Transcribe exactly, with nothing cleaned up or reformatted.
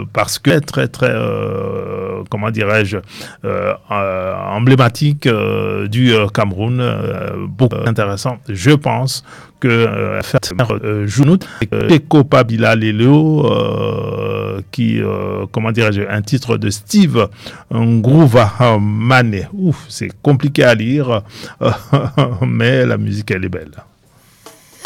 parce que très très euh, comment dirais-je euh, euh, emblématique euh, du euh, Cameroun, euh, beaucoup intéressant. Je pense que euh, euh, Jounout et Copa Bilalelo euh, qui euh, comment dirais-je un titre de Steve Ngouva Mané. Ouf, c'est compliqué à lire, mais la musique elle est belle.